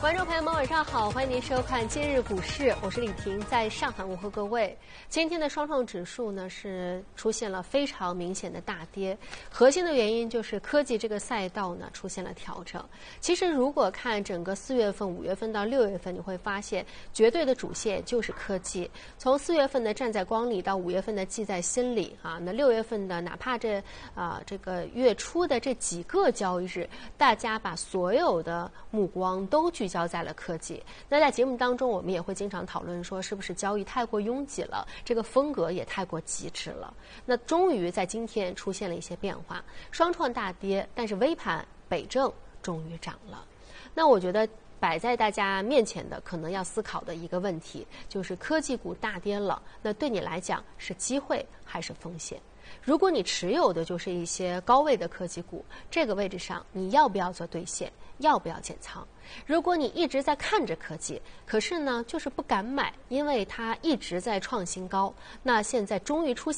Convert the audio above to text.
观众朋友们，晚上好，欢迎您收看今日股市，我是李婷，在上海问候各位。今天的双创指数呢是出现了非常明显的大跌，核心的原因就是科技这个赛道呢出现了调整。其实如果看整个4月份、5月份到6月份，你会发现绝对的主线就是科技。从4月份的站在光里到5月份的记在心里啊，那6月份的哪怕这个月初的这几个交易日，大家把所有的目光都聚焦在了科技。那在节目当中，我们也会经常讨论说，是不是交易太过拥挤了，这个风格也太过极致了。那终于在今天出现了一些变化，双创大跌，但是微盘北证终于涨了。那我觉得摆在大家面前的可能要思考的一个问题，就是科技股大跌了，那对你来讲是机会还是风险？如果你持有的就是一些高位的科技股，这个位置上你要不要做兑现，要不要减仓？如果你一直在看着科技，可是呢就是不敢买，因为它一直在创新高，那现在终于出现